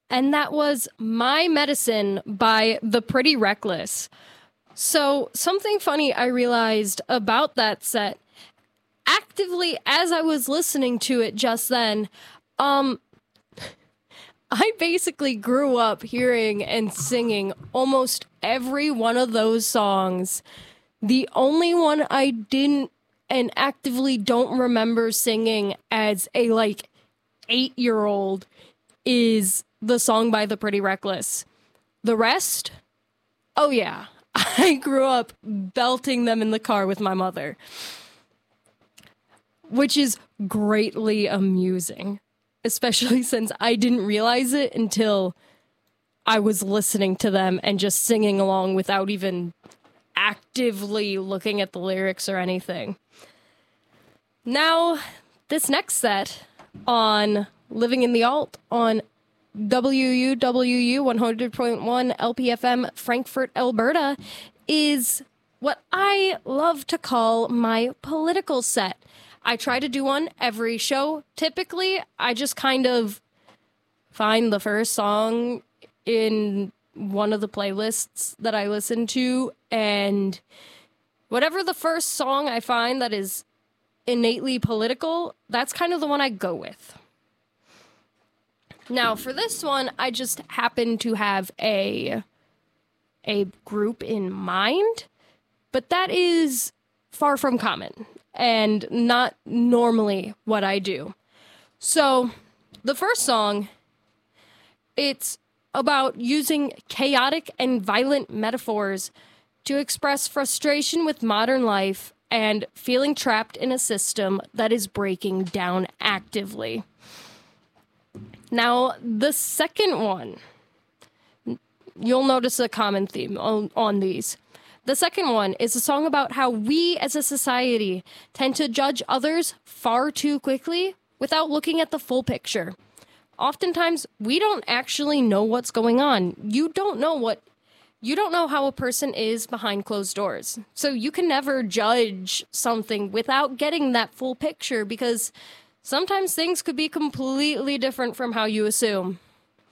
and that was My Medicine by The Pretty Reckless. So, something funny I realized about that set, actively as I was listening to it just then, I basically grew up hearing and singing almost every one of those songs. The only one I didn't and actively don't remember singing as a, 8-year-old is the song by The Pretty Reckless. The rest? Oh yeah. I grew up belting them in the car with my mother, which is greatly amusing, especially since I didn't realize it until I was listening to them and just singing along without even actively looking at the lyrics or anything. Now, this next set on Living in the Alt on WUWU 100.1 LPFM Frankfurt, Alberta is what I love to call my political set. I try to do one every show. Typically, I just kind of find the first song in one of the playlists that I listen to, and whatever the first song I find that is innately political, that's kind of the one I go with. Now, for this one, I just happen to have a group in mind, but that is far from common and not normally what I do. So, the first song, it's about using chaotic and violent metaphors to express frustration with modern life and feeling trapped in a system that is breaking down actively. Now, the second one, you'll notice a common theme on these. The second one is a song about how we as a society tend to judge others far too quickly without looking at the full picture. Oftentimes, we don't actually know what's going on. You don't know how a person is behind closed doors. So you can never judge something without getting that full picture, because sometimes things could be completely different from how you assume.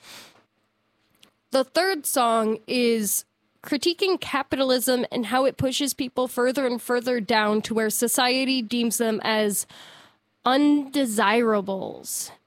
The third song is critiquing capitalism and how it pushes people further and further down to where society deems them as undesirables.